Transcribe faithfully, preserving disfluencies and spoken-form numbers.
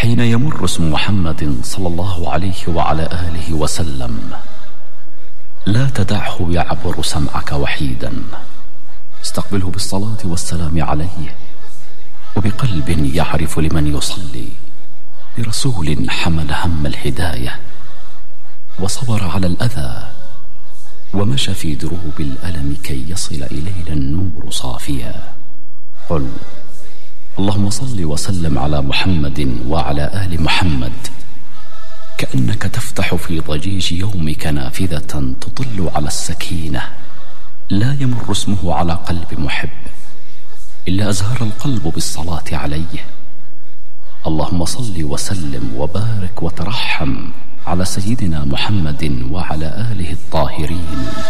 حين يمر اسم محمد صلى الله عليه وعلى آله وسلم لا تدعه يعبر سمعك وحيدا، استقبله بالصلاة والسلام عليه وبقلب يعرف لمن يصلي، برسول حمل هم الهداية وصبر على الأذى ومشى في دروب الألم كي يصل إلينا النور صافيا. قل اللهم صل وسلم على محمد وعلى آل محمد، كأنك تفتح في ضجيج يومك نافذة تطل على السكينة، لا يمر اسمه على قلب محب إلا أزهر القلب بالصلاة عليه. اللهم صل وسلم وبارك وترحم على سيدنا محمد وعلى آله الطاهرين.